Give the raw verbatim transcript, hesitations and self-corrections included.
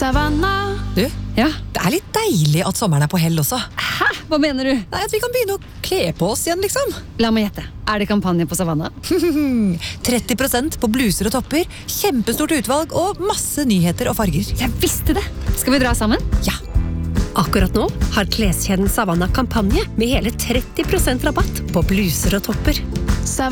Savanna. Du, Ja? det er litt deilig at sommeren er på hell også. Hæ? Hva mener du? Nei, at vi kan begynne å kle på oss igjen, liksom. La meg gjette. Er det kampanje på Savanna? tretti prosent på bluser og topper, kjempestort utvalg og masse nyheter og farger. Jeg visste det! Skal vi dra sammen? Ja. Akkurat nå har kleskjeden Savanna kampanje med hele tretti prosent rabatt på bluser og topper. Savanna.